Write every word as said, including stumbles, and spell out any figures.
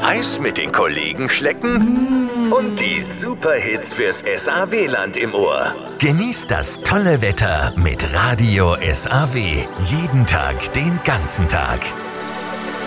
Eis mit den Kollegen schlecken und die Superhits fürs S A W-Land im Ohr. Genießt das tolle Wetter mit Radio S A W. Jeden Tag, den ganzen Tag.